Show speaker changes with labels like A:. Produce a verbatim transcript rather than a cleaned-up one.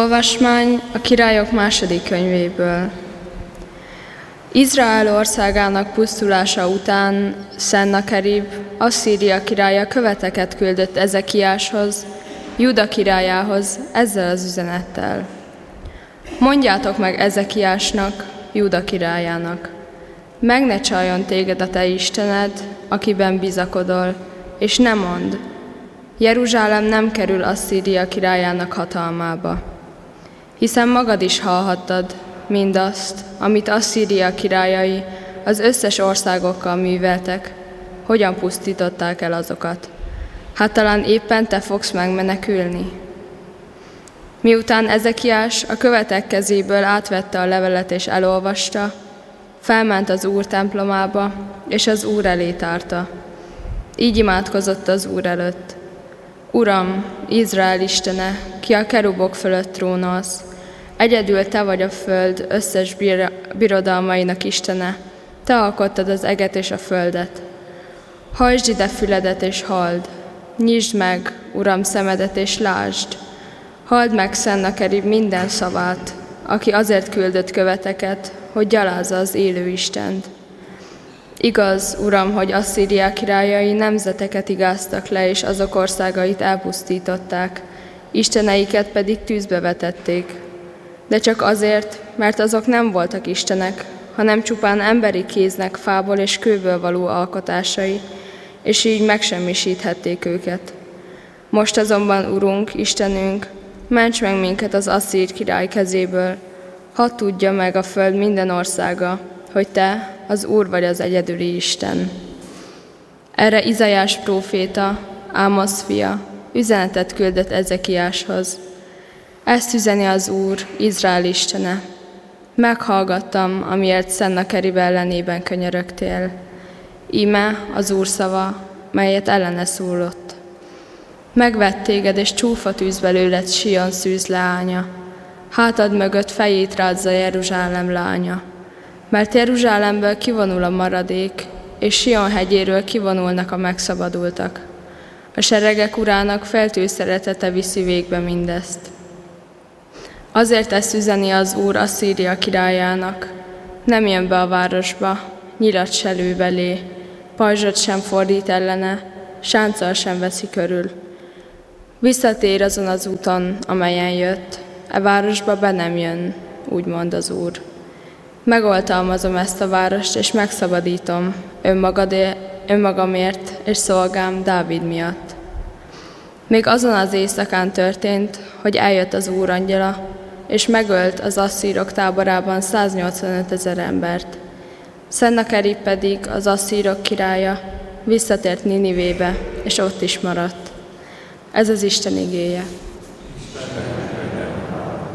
A: Olvasmány a Királyok második könyvéből. Izrael országának pusztulása után Szennakerib, Asszíria királya követeket küldött Ezekiáshoz, Júda királyához ezzel az üzenettel. Mondjátok meg Ezekiásnak, Júda királyának, meg ne csaljon téged a te Istened, akiben bizakodol, és ne mondd, Jeruzsálem nem kerül Asszíria királyának hatalmába. Hiszen magad is hallhattad mindazt, amit Asszíria királyai az összes országokkal műveltek, hogyan pusztították el azokat. Hát talán éppen te fogsz megmenekülni. Miután Ezekiás a követek kezéből átvette a levelet és elolvasta, felment az Úr templomába, és az Úr elé tárta. Így imádkozott az Úr előtt. Uram, Izrael Istene, ki a kerubok fölött trónolsz, egyedül te vagy a föld összes birodalmainak Istene, te alkottad az eget és a földet. Hajtsd ide füledet és halld, nyisd meg, Uram, szemedet és lásd. Halld meg Szennakerib minden szavát, aki azért küldött követeket, hogy gyalázza az élő Istent. Igaz, Uram, hogy Asszíria királyai nemzeteket igáztak le, és azok országait elpusztították, isteneiket pedig tűzbe vetették. De csak azért, mert azok nem voltak istenek, hanem csupán emberi kéznek fából és kőből való alkotásai, és így megsemmisíthették őket. Most azonban, Urunk, Istenünk, ments meg minket az asszír király kezéből, hadd tudja meg a föld minden országa, hogy te, az Úr vagy az egyedüli Isten. Erre Izaiás próféta, Ámosz fia, üzenetet küldött Ezekiáshoz. Ezt üzeni az Úr, Izrael Istene. Meghallgattam, amiért Szennakerib ellenében könyörögtél. Íme az Úr szava, melyet ellene szólott. Megvett téged, és csúfatűzbe lőled Sion szűz leánya. Hátad mögött fejét rázza Jeruzsálem lánya. Mert Jeruzsálemből kivonul a maradék, és Sion hegyéről kivonulnak a megszabadultak. A seregek urának feltű szeretete viszi végbe mindezt. Azért ezt üzeni az Úr Asszíria királyának, nem jön be a városba, nyilat se lő belé, pajzsot sem fordít ellene, sánccal sem veszi körül. Visszatér azon az úton, amelyen jött, e városba be nem jön, úgy mond az Úr. Megoltalmazom ezt a várost, és megszabadítom önmagadé, önmagamért és szolgám Dávid miatt. Még azon az éjszakán történt, hogy eljött az Úr angyala, és megölt az asszírok táborában száznyolcvanöt ezer embert. Szennakerib pedig, az asszírok királya, visszatért Ninivébe, és ott is maradt. Ez az Isten igéje.